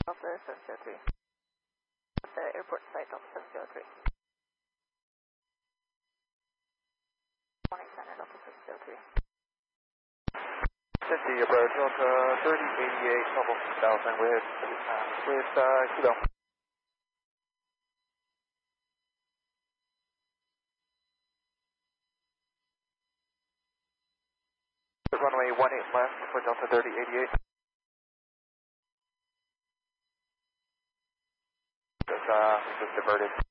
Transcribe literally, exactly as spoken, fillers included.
Delta seven zero three. The airport site, Delta seven zero three. Morning center, Delta seven zero three. Cincy, approach Delta thirty eighty-eight, level six thousand with, uh, with, uh, Kilo. Runway one eight left for Delta thirty eighty-eight. Just, uh, just diverted.